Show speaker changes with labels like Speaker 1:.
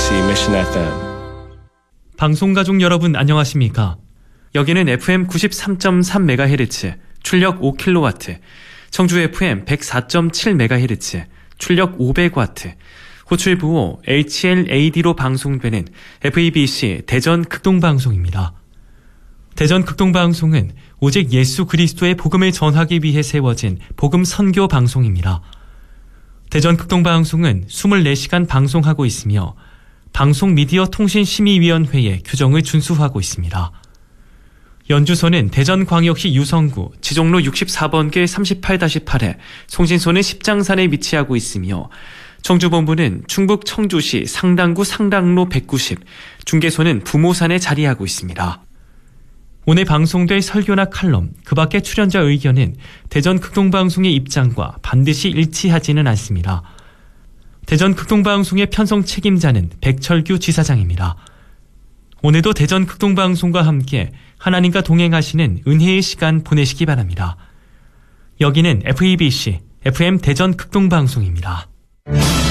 Speaker 1: FEBC Mission FM.
Speaker 2: 방송가족 여러분 안녕하십니까? 여기는 FM 93.3MHz, 출력 5kW, 청주 FM 104.7MHz, 출력 500W, 호출 부호 HLAD로 방송되는 FEBC 대전 극동방송입니다. 대전 극동방송은 오직 예수 그리스도의 복음을 전하기 위해 세워진 복음 선교 방송입니다. 대전 극동방송은 24시간 방송하고 있으며 방송미디어통신심의위원회의 규정을 준수하고 있습니다. 연주소는 대전광역시 유성구 지종로 64번길 38-8에 송신소는 십장산에 위치하고 있으며 청주본부는 충북 청주시 상당구 상당로 190, 중개소는 부모산에 자리하고 있습니다. 오늘 방송될 설교나 칼럼, 그 밖의 출연자 의견은 대전 극동방송의 입장과 반드시 일치하지는 않습니다. 대전 극동방송의 편성 책임자는 백철규 지사장입니다. 오늘도 대전 극동방송과 함께 하나님과 동행하시는 은혜의 시간 보내시기 바랍니다. 여기는 FEBC FM 대전 극동방송입니다.